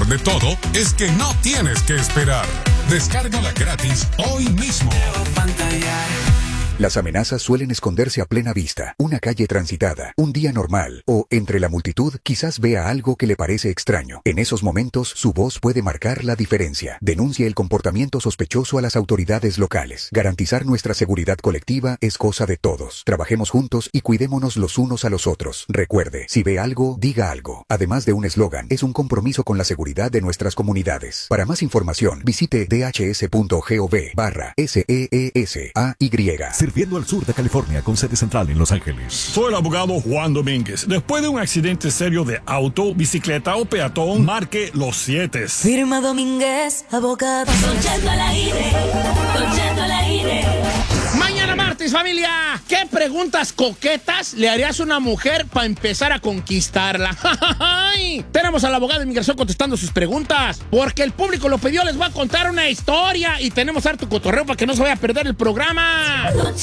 de todo es que no tienes que esperar. Descárgala gratis hoy mismo. Las amenazas suelen esconderse a plena vista, una calle transitada, un día normal, o, entre la multitud, quizás vea algo que le parece extraño. En esos momentos, su voz puede marcar la diferencia. Denuncie el comportamiento sospechoso a las autoridades locales. Garantizar nuestra seguridad colectiva es cosa de todos. Trabajemos juntos y cuidémonos los unos a los otros. Recuerde, si ve algo, diga algo. Además de un eslogan, es un compromiso con la seguridad de nuestras comunidades. Para más información, visite dhs.gov/SEESAY. Sirviendo al sur de California con sede central en Los Ángeles. Soy el abogado Juan Domínguez. Después de un accidente serio de auto, bicicleta o peatón, marque los 7. Firma Domínguez, abogado. Don Cheto al aire. Don Cheto al aire. Mañana martes, familia. ¿Qué preguntas coquetas le harías a una mujer para empezar a conquistarla? Tenemos al abogado de inmigración contestando sus preguntas. Porque el público lo pidió, les va a contar una historia. Y tenemos harto cotorreo para que no se vaya a perder el programa.